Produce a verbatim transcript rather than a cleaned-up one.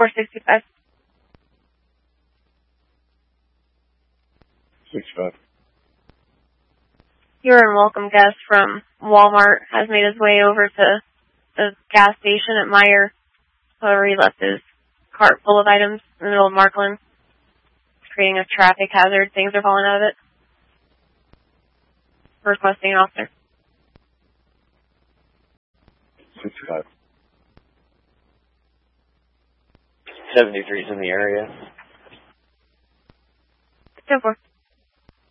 four sixty-five. sixty-five. Your unwelcome guest from Walmart has made his way over to the gas station at Meyer. However, he left his cart full of items in the middle of Markland, creating a traffic hazard. Things are falling out of it. Requesting an officer. sixty-five. seventy-three's in the area. ten four.